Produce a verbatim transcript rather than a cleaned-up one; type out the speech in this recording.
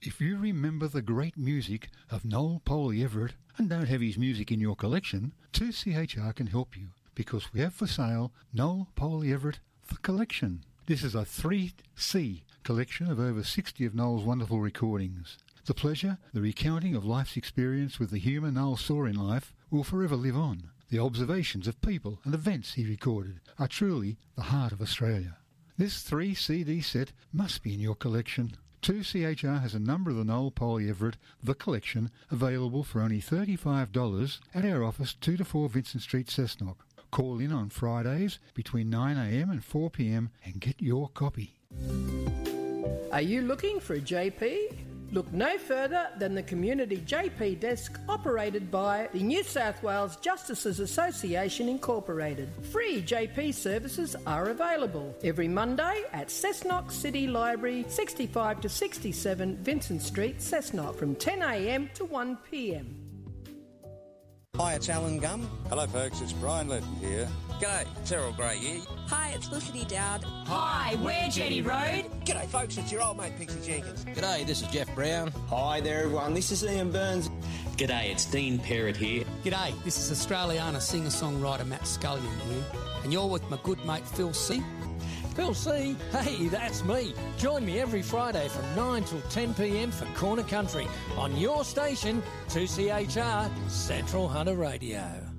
If you remember the great music of Noel Poley Everett and don't have his music in your collection, two C H R can help you, because we have for sale Noel Poley Everett The Collection. This is a three C collection of over sixty of Noel's wonderful recordings. The pleasure, the recounting of life's experience with the humour Noel saw in life will forever live on. The observations of people and events he recorded are truly the heart of Australia. This three C D set must be in your collection. two C H R has a number of the Noel Poley Everett The Collection available for only thirty-five dollars at our office, two to four Vincent Street, Cessnock. Call in on Fridays between nine a m and four p m and get your copy. Are you looking for a J P? Look no further than the Community J P desk operated by the New South Wales Justices Association Incorporated. Free J P services are available every Monday at Cessnock City Library, sixty-five to sixty-seven Vincent Street, Cessnock, from ten a m to one p m. Hi, it's Alan Gum. Hello, folks. It's Brian Letton here. G'day, Terrell Gray here. Hi, it's Felicity Dowd. Hi, we're Jenny Road. G'day, folks. It's your old mate, Pixie Jenkins. G'day, this is Jeff Brown. Hi there, everyone. This is Ian Burns. G'day, it's Dean Perrott here. G'day, this is Australiana singer-songwriter Matt Scullion here. And you're with my good mate Phil C. Phil C, hey, that's me. Join me every Friday from nine till ten p m for Corner Country on your station, two C H R Central Hunter Radio.